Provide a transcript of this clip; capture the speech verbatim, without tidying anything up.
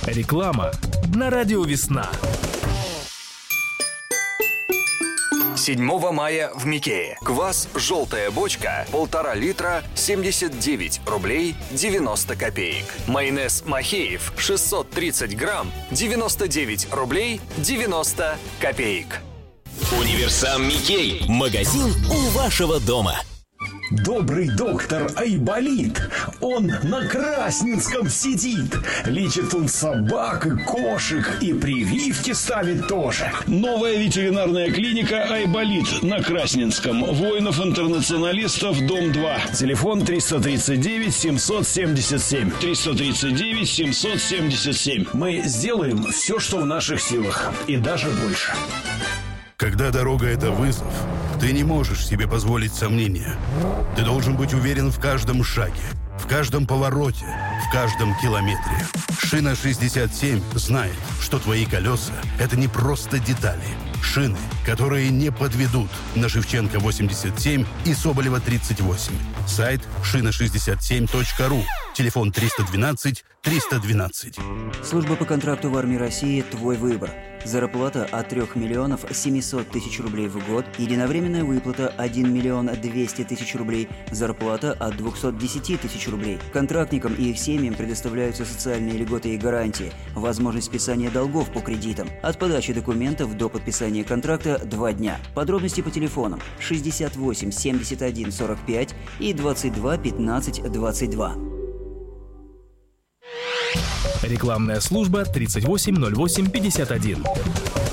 Реклама на радио «Весна». седьмого мая в Микее. Квас «Желтая бочка» полтора литра, семьдесят девять рублей девяносто копеек. Майонез Махеев шестьсот тридцать грамм, девяносто девять рублей девяносто копеек. Универсам Микей. Магазин у вашего дома. Добрый доктор Айболит, он на Красненском сидит. Лечит он собак и кошек, и прививки ставит тоже. Новая ветеринарная клиника Айболит на Красненском. Воинов-интернационалистов, дом два. Телефон триста тридцать девять семьсот семьдесят семь. триста тридцать девять семьсот семьдесят семь. Мы сделаем все, что в наших силах, и даже больше. Когда дорога — это вызов, ты не можешь себе позволить сомнения. Ты должен быть уверен в каждом шаге, в каждом повороте, в каждом километре. Шина шестьдесят семь знает, что твои колеса — это не просто детали. Шины, которые не подведут. На Шевченко восемьдесят семь и Соболева тридцать восемь. Сайт шина шестьдесят семь точка ру. Телефон триста двенадцать триста двенадцать. Служба по контракту в армии России «Твой выбор». Зарплата от трёх миллионов семисот тысяч рублей в год. Единовременная выплата один миллион двести тысяч рублей. Зарплата от двухсот десяти тысяч рублей. Контрактникам и их семьям предоставляются социальные льготы и гарантии. Возможность списания долгов по кредитам. От подачи документов до подписания контракта два дня. Подробности по телефонам шестьдесят восемь семьдесят один сорок пять и двадцать два пятнадцать двадцать два. Рекламная служба тридцать восемь ноль восемь пятьдесят один.